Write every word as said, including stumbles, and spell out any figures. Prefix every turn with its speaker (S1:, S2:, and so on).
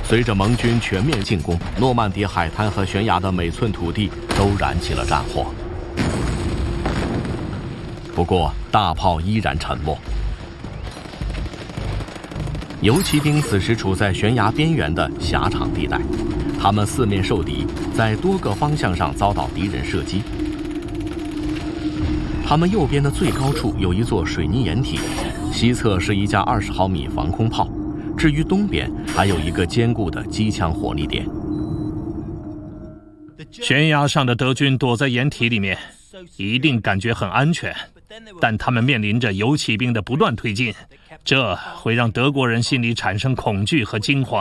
S1: 随着盟军全面进攻，诺曼底海滩和悬崖的每寸土地都燃起了战火。不过，大炮依然沉默。游骑兵此时处在悬崖边缘的狭长地带，他们四面受敌，在多个方向上遭到敌人射击。他们右边的最高处有一座水泥掩体，西侧是一架二十毫米防空炮，至于东边还有一个坚固的机枪火力点。
S2: 悬崖上的德军躲在掩体里面，一定感觉很安全，但他们面临着游骑兵的不断推进，这会让德国人心里产生恐惧和惊慌。